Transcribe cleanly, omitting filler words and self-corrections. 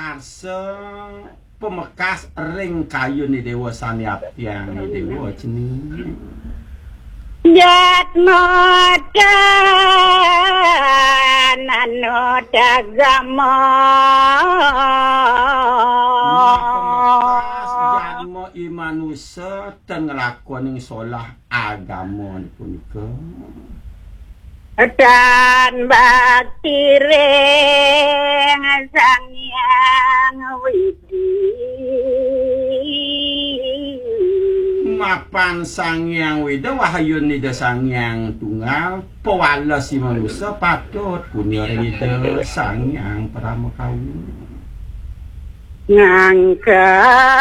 makarsa pemekas ring kayu ni dewa saniatyang ni dewa jenenge Jatmo dagamo jatmo imanusa ten nglakoning solah agama punika dan bakti ring Sang Hyang Widi mapan Sang Hyang Widi wahayun nida Sang Hyang Tunggal pewala si manusia patut punya nida Sang Hyang Pramakawu ngangka